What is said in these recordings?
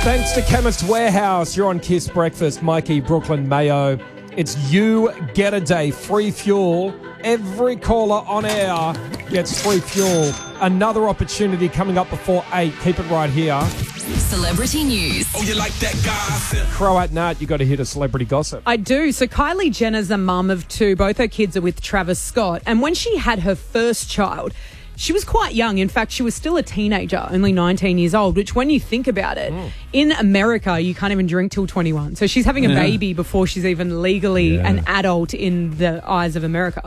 Thanks to Chemist Warehouse. You're on Kiss Breakfast. Mikey, Brooklyn, Mayo. It's You Get a Day. Free fuel. Every caller on air gets free fuel. Another opportunity coming up before 8. Keep it right here. Celebrity news. Oh, you like that gossip? Croat Nat, you got to hit a celebrity gossip. I do. So Kylie Jenner's a mum of 2. Both her kids are with Travis Scott. And when she had her first child, she was quite young. In fact, she was still a teenager, only 19 years old, which when you think about it, in America, you can't even drink till 21. So she's having a baby before she's even legally an adult in the eyes of America.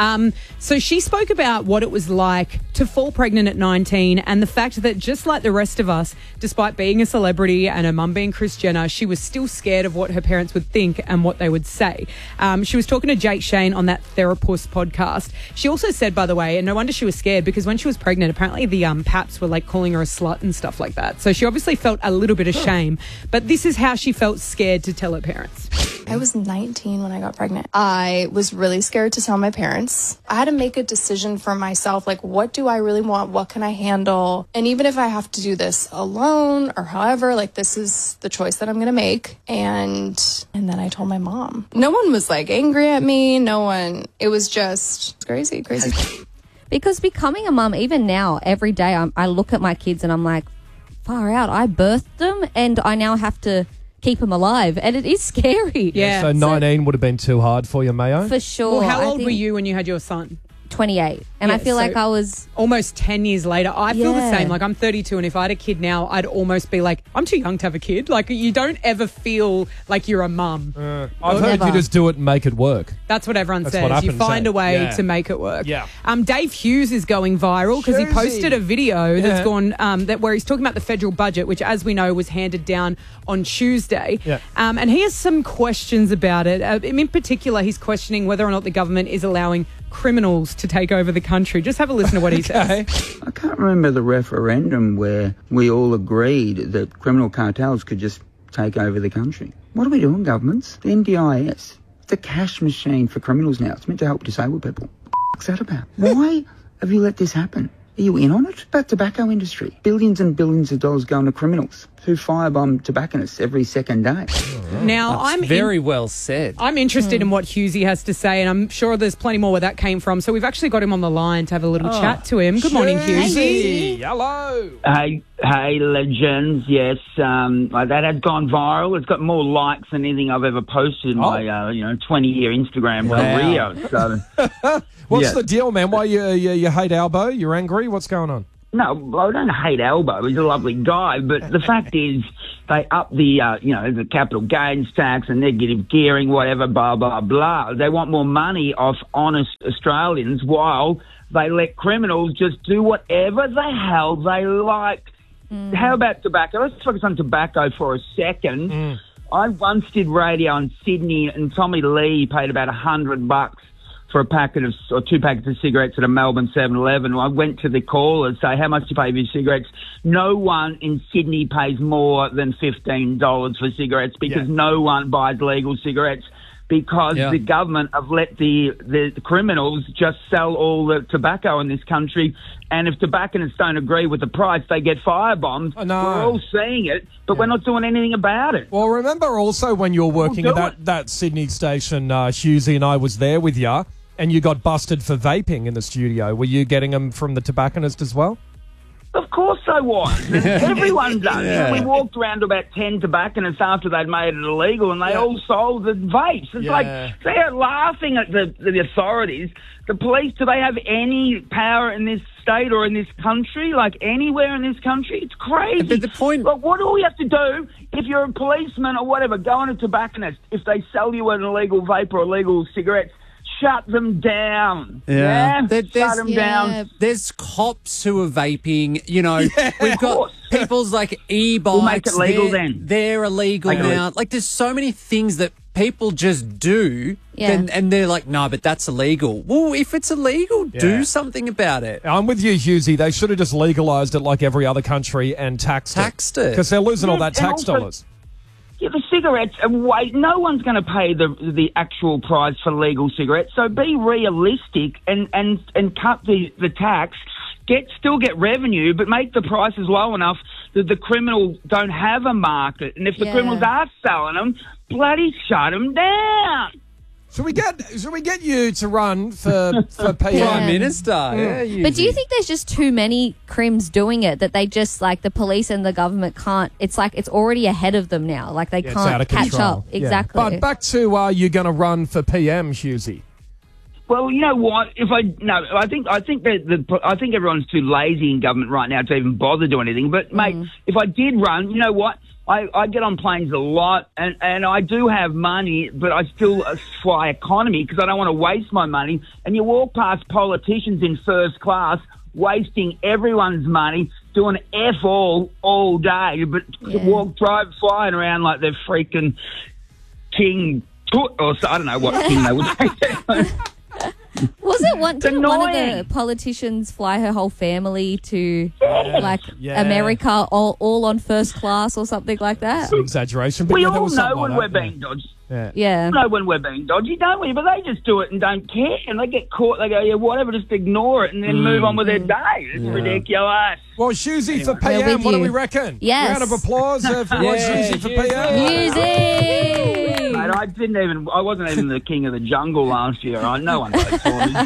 So she spoke about what it was like to fall pregnant at 19 and the fact that just like the rest of us, despite being a celebrity and her mum being Kris Jenner, she was still scared of what her parents would think and what they would say. She was talking to Jake Shane on that Therapist podcast. She also said, by the way, and no wonder she was scared, because when she was pregnant, apparently the paps were like calling her a slut and stuff like that. So she obviously felt a little bit of shame. But this is how she felt scared to tell her parents. I was 19 when I got pregnant. I was really scared to tell my parents. I had to make a decision for myself, like, what do I really want? What can I handle? And even if I have to do this alone or however, like, this is the choice that I'm going to make. And then I told my mom. No one was like angry at me. No one. It was just crazy. Because becoming a mum, even now, every day I look at my kids and I'm like, far out. I birthed them and I now have to keep them alive. And it is scary. Yeah. So 19 would have been too hard for you, Mayo? For sure. Well, how old were you when you had your son? 28. And I feel like I was... Almost 10 years later. I feel the Yeah. same. Like, I'm 32, and if I had a kid now, I'd almost be like, I'm too young to have a kid. Like, you don't ever feel like you're a mum. I've heard you just do it and make it work. That's what everyone That's says. what You happens, find eh? a way Yeah. to make it work. Yeah. Dave Hughes is going viral because he Hughesy. posted a video that's gone where he's talking about the federal budget, which, as we know, was handed down on Tuesday. Yeah. And he has some questions about it. In particular, he's questioning whether or not the government is allowing criminals to take over the country. Just have a listen to what he says. I can't remember the referendum where we all agreed that criminal cartels could just take over the country. What are we doing, governments? The NDIS. It's a cash machine for criminals now. It's meant to help disabled people. What's that about? Why have you let this happen? Are you in on it? About tobacco industry. Billions and billions of dollars going to criminals who firebomb tobacconists every second day. Now, Very well said. I'm interested in what Hughesy has to say, and I'm sure there's plenty more where that came from. So we've actually got him on the line to have a little chat to him. Good morning, Hughesy. Hello. Hey, legends. Yes, that has gone viral. It's got more likes than anything I've ever posted in my 20-year Instagram career. So, What's the deal, man? Why you hate Albo? You're angry? What's going on? no, I don't hate Albo. He's a lovely guy, but the fact is, they up the capital gains tax and negative gearing, whatever, blah blah blah. They want more money off honest Australians while they let criminals just do whatever the hell they like. How about tobacco? Let's focus on tobacco for a second. I once did radio in Sydney, and Tommy Lee paid about $100 for a packet of, or 2 packets of cigarettes at a Melbourne 7-Eleven. I went to the callers, say, how much do you pay for your cigarettes? No one in Sydney pays more than $15 for cigarettes because no one buys legal cigarettes because the government have let the criminals just sell all the tobacco in this country. And if tobacconists don't agree with the price, they get firebombed. Oh, no. We're all seeing it, but we're not doing anything about it. Well, remember also when you were working at that Sydney station, Hughesy and I was there with you, and you got busted for vaping in the studio. Were you getting them from the tobacconist as well? Of course I was. Everyone does. We walked around to about 10 tobacconists after they'd made it illegal, and they all sold the vapes. It's like they're laughing at the authorities. The police, do they have any power in this state or in this country, like anywhere in this country? It's crazy. But the point... But what do we have to do if you're a policeman or whatever, go on a tobacconist, if they sell you an illegal vape or illegal cigarettes, shut them down. Shut them down. There's cops who are vaping. You know, we've got people's like e-bikes. We'll make it legal then. They're illegal now. Like, there's so many things that people just do, and they're like, no, but that's illegal. Well, if it's illegal, do something about it. I'm with you, Hughesy. They should have just legalised it like every other country and taxed it. Because they're losing all that tax dollars. Yeah, the cigarettes, no one's going to pay the actual price for legal cigarettes. So be realistic and cut the tax. Still get revenue, but make the prices low enough that the criminals don't have a market. And if the criminals are selling them, bloody shut them down. Should we get you to run for PM? Prime Minister? Yeah. But do you think there's just too many crims doing it that they just, like, the police and the government can't, it's like it's already ahead of them now. Like, they can't catch up. Exactly. But back to, are you going to run for PM, Hughesy? Well, you know what? I think everyone's too lazy in government right now to even bother doing anything. But mate, if I did run, you know what? I get on planes a lot, and I do have money, but I still fly economy because I don't want to waste my money. And you walk past politicians in first class wasting everyone's money, doing F all day, but flying around like they're freaking King Tut, or so, I don't know what king they would say. Was it didn't one of the politicians fly her whole family to America all on first class or something like that? It's an exaggeration. But we all know when we're being dodgy. Yeah. We know when we're being dodgy, don't we? But they just do it and don't care. And they get caught, they go, yeah, whatever, just ignore it and then move on with their day. It's ridiculous. Well, Hughesy for PM, what do we reckon? Yes. Round of applause for Hughesy for PM. Hughesy! Mate, I wasn't even the king of the jungle last year. No one votes for me.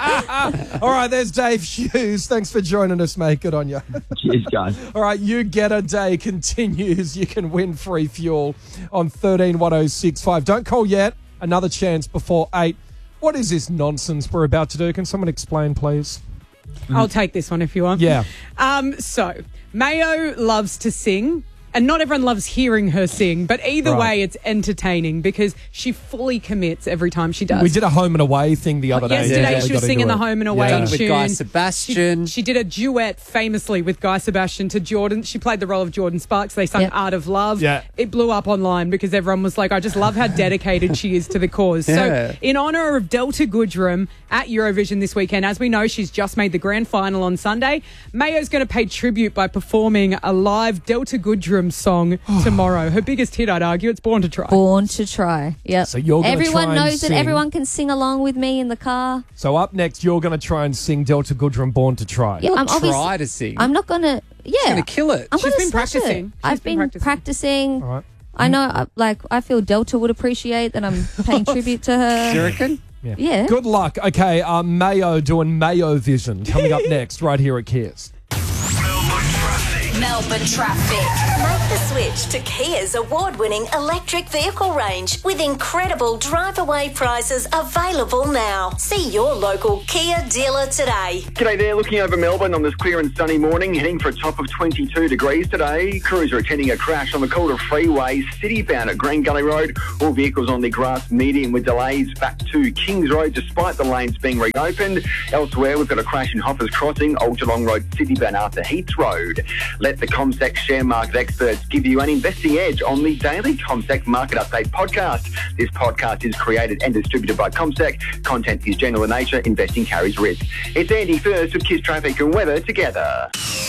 All right, there's Dave Hughes. Thanks for joining us, mate. Good on you. Cheers, guys. All right, You Get a Day continues. You can win free fuel on 131065. Don't call yet. Another chance before 8. What is this nonsense we're about to do? Can someone explain, please? I'll take this one if you want. Yeah. So, Mayo loves to sing. And not everyone loves hearing her sing, but either way, it's entertaining because she fully commits every time she does. We did a home and away thing the other day. Yesterday, she was singing the home and away tune. With Guy Sebastian. She did a duet famously with Guy Sebastian to Jordan. She played the role of Jordan Sparks. They sung Art of Love. Yeah. It blew up online because everyone was like, I just love how dedicated she is to the cause. So, in honour of Delta Goodrem at Eurovision this weekend, as we know, she's just made the grand final on Sunday. Mayo's going to pay tribute by performing a live Delta Goodrem song tomorrow. Her biggest hit, I'd argue, it's Born to Try. Born to Try. Yep. So you're going to Everyone try knows and it. Everyone can sing along with me in the car. So up next, you're going to try and sing Delta Goodrem, Born to Try. Yeah, I'm try to sing. I'm not going to. Yeah, she's going to kill it. She's been practicing. I've been practicing. All right. I know. I feel Delta would appreciate that I'm paying tribute to her. Do you reckon? Yeah. Good luck. Okay, Mayo doing Mayo Vision coming up next right here at Kiss. Melbourne traffic. Make the switch to Kia's award-winning electric vehicle range with incredible drive-away prices available now. See your local Kia dealer today. G'day there, looking over Melbourne on this clear and sunny morning, heading for a top of 22 degrees today. Crews are attending a crash on the Calder Freeway, city-bound at Green Gully Road. All vehicles on the grass median with delays back to Kings Road despite the lanes being reopened. Elsewhere, we've got a crash in Hoppers Crossing, Old Geelong Road, city-bound after Heaths Road. Let the CommSec share market experts give you an investing edge on the daily CommSec Market Update podcast. This podcast is created and distributed by CommSec. Content is general in nature. Investing carries risk. It's Andy First with Kiss Traffic and Weather together.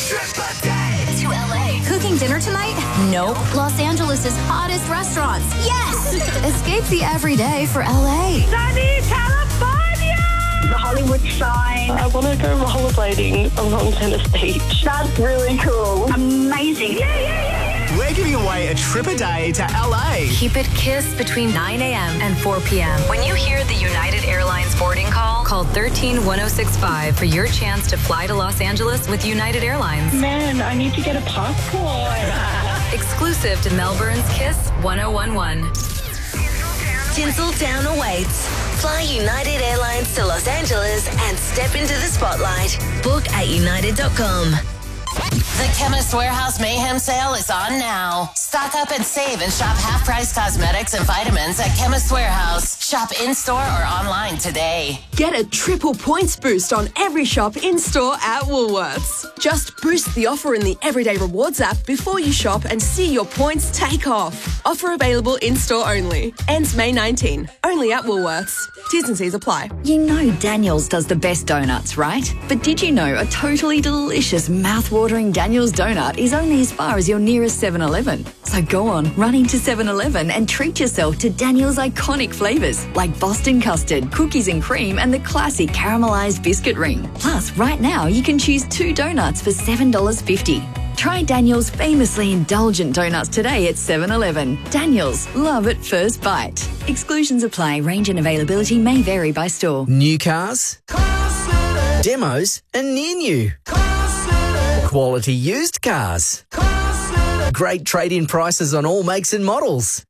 To LA. Cooking dinner tonight? Nope. Los Angeles' hottest restaurants? Yes! Escape the everyday for LA. Sunny California! The Hollywood sign. I want to go rollerblading along Tennis Beach. That's really cool. Amazing. Yeah. We're giving away a trip a day to LA. Keep it Kiss between 9 a.m. and 4 p.m. When you hear the United Airlines boarding call, call 131065 for your chance to fly to Los Angeles with United Airlines. Man, I need to get a passport. Exclusive to Melbourne's Kiss 1011. Tinseltown awaits. Fly United Airlines to Los Angeles and step into the spotlight. Book at united.com. The Chemist Warehouse Mayhem Sale is on now. Stock up and save and shop half-price cosmetics and vitamins at Chemist Warehouse. Shop in-store or online today. Get a triple points boost on every shop in-store at Woolworths. Just boost the offer in the Everyday Rewards app before you shop and see your points take off. Offer available in-store only. Ends May 19. Only at Woolworths. T's and C's apply. You know Daniel's does the best donuts, right? But did you know a totally delicious, mouth-watering Daniel's donut is only as far as your nearest 7-Eleven? So go on, run into 7-Eleven and treat yourself to Daniel's iconic flavours like Boston custard, cookies and cream, and the classic caramelised biscuit ring. Plus, right now you can choose 2 donuts for $7.50. Try Daniel's famously indulgent donuts today at 7-Eleven. Daniel's, love at first bite. Exclusions apply. Range and availability may vary by store. New cars, demos and near new. Quality used cars. Great trade-in prices on all makes and models.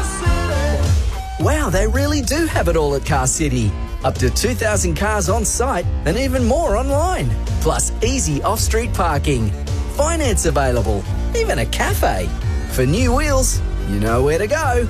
Wow, they really do have it all at Car City. Up to 2,000 cars on site and even more online. Plus easy off-street parking. Finance available. Even a cafe. For new wheels, you know where to go.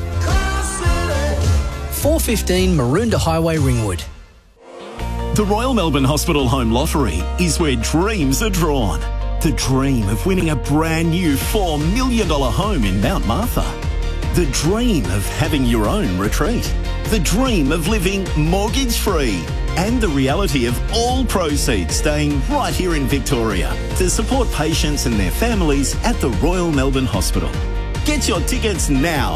415 Maroondah Highway, Ringwood. The Royal Melbourne Hospital Home Lottery is where dreams are drawn. The dream of winning a brand new $4 million home in Mount Martha. The dream of having your own retreat. The dream of living mortgage-free. And the reality of all proceeds staying right here in Victoria to support patients and their families at the Royal Melbourne Hospital. Get your tickets now.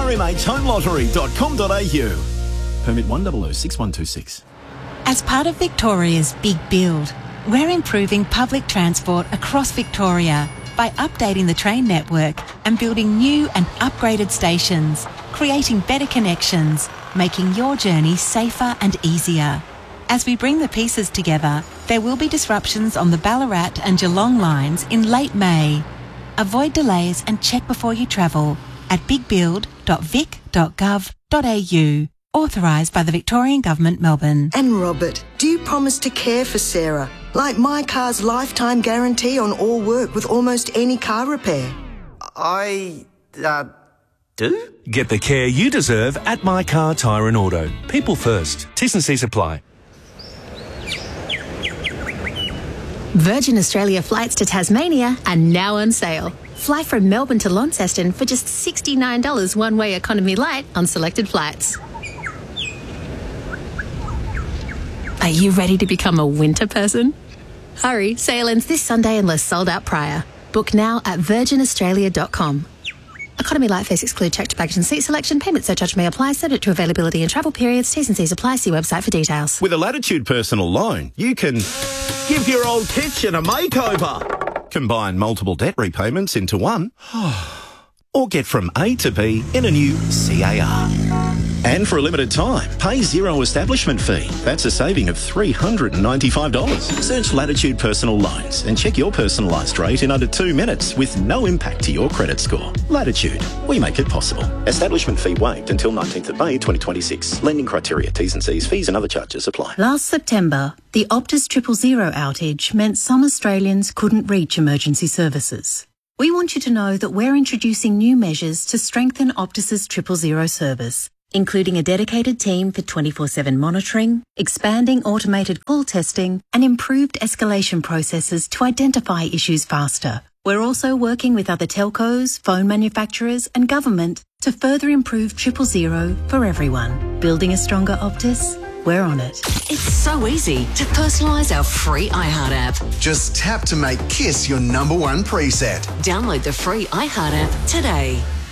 rmhhomelottery.com.au. Permit 1006126. As part of Victoria's Big Build, we're improving public transport across Victoria by updating the train network and building new and upgraded stations, creating better connections, making your journey safer and easier. As we bring the pieces together, there will be disruptions on the Ballarat and Geelong lines in late May. Avoid delays and check before you travel at bigbuild.vic.gov.au. Authorised by the Victorian Government, Melbourne. And Robert, do you promise to care for Sarah? Like my car's lifetime guarantee on all work with almost any car repair. I do? Get the care you deserve at My Car Tyre and Auto. People first. T&Cs apply. Virgin Australia flights to Tasmania are now on sale. Fly from Melbourne to Launceston for just $69 one-way economy light on selected flights. Are you ready to become a winter person? Hurry, sale ends this Sunday unless sold out prior. Book now at virginaustralia.com. Economy light fares exclude checked baggage and seat selection. Payment surcharge may apply, subject to availability and travel periods. T&Cs apply. See website for details. With a Latitude personal loan, you can give your old kitchen a makeover, combine multiple debt repayments into one, or get from A to B in a new CAR. And for a limited time, pay zero establishment fee. That's a saving of $395. Search Latitude Personal Loans and check your personalised rate in under 2 minutes with no impact to your credit score. Latitude, we make it possible. Establishment fee waived until 19th of May 2026. Lending criteria, T&Cs, fees and other charges apply. Last September, the Optus 000 outage meant some Australians couldn't reach emergency services. We want you to know that we're introducing new measures to strengthen Optus's 000 service, including a dedicated team for 24/7 monitoring, expanding automated call testing, and improved escalation processes to identify issues faster. We're also working with other telcos, phone manufacturers, and government to further improve 000 for everyone. Building a stronger Optus? We're on it. It's so easy to personalise our free iHeart app. Just tap to make Kiss your #1 preset. Download the free iHeart app today.